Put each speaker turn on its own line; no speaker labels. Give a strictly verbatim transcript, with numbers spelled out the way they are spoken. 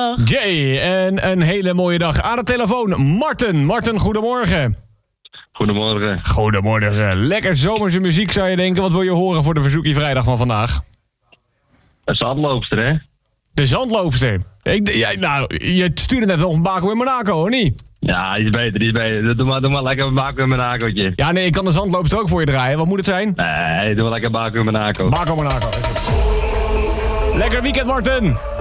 Goedemiddag.
Jay, en een hele mooie dag. Aan de telefoon, Marten. Marten, goedemorgen.
Goedemorgen.
Goedemorgen. Lekker zomerse muziek zou je denken. Wat wil je horen voor de verzoekie vrijdag van vandaag?
Een zandloopster, hè?
De zandloopster. Ik, ja, nou, je stuurde net nog een Baco in Monaco, hoor niet?
Ja, die is beter, die is beter. Doe maar, doe maar lekker een Baco in Monacootje.
Ja, nee, ik kan de zandloopster ook voor je draaien. Wat moet het zijn?
Nee, doe maar lekker Baco in Monaco.
Baco Monaco. Lekker weekend, Marten.